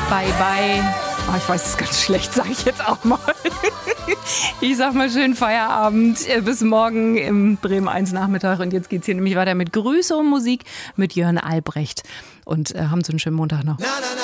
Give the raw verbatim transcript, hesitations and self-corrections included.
Bye, bye. Oh, ich weiß es ganz schlecht, sage ich jetzt auch mal. Ich sag mal schönen Feierabend. Bis morgen im Bremen eins Nachmittag. Und jetzt geht's hier nämlich weiter mit Grüße und Musik mit Jörn Albrecht. Und äh, haben so einen schönen Montag noch.